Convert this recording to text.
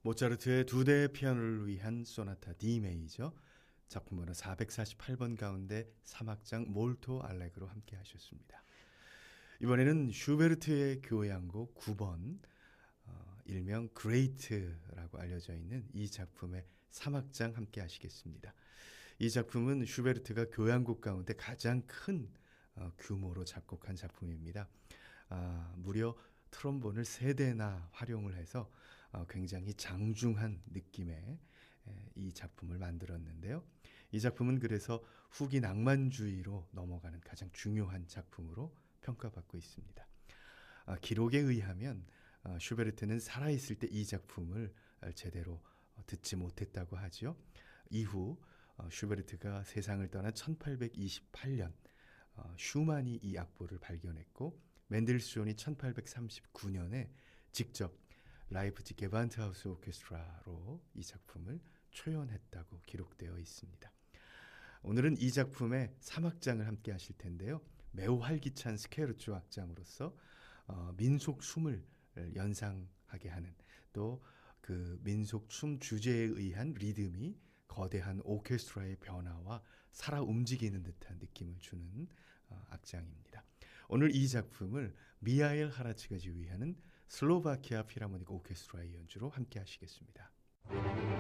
모차르트의 두 대의 피아노를 위한 소나타 D 메이저 작품 번호 448번 가운데 3악장 몰토 알레그로 함께 하셨습니다. 이번에는 슈베르트의 교향곡 9번 일명 그레이트라고 알려져 있는 이 작품의 3악장 함께 하시겠습니다. 이 작품은 슈베르트가 교향곡 가운데 가장 큰 규모로 작곡한 작품입니다. 무려 트롬본을 3대나 활용을 해서 굉장히 장중한 느낌의 이 작품을 만들었는데요. 이 작품은 그래서 후기 낭만주의로 넘어가는 가장 중요한 작품으로 평가받고 있습니다. 기록에 의하면 슈베르트는 살아있을 때 이 작품을 제대로 듣지 못했다고 하죠. 이후 슈베르트가 세상을 떠난 1828년 슈만이 이 악보를 발견했고 맨델스존이 1839년에 직접 라이프치히 게반트하우스 오케스트라로 이 작품을 초연했다고 기록되어 있습니다. 오늘은 이 작품의 3악장을 함께 하실 텐데요. 매우 활기찬 스케르초 악장으로서 민속 춤을 연상하게 하는 또 그 민속 춤 주제에 의한 리듬이 거대한 오케스트라의 변화와 살아 움직이는 듯한 느낌을 주는 악장입니다. 오늘 이 작품을 미하일 하라치가 지휘하는 슬로바키아 필하모닉 오케스트라의 연주로 함께 하시겠습니다.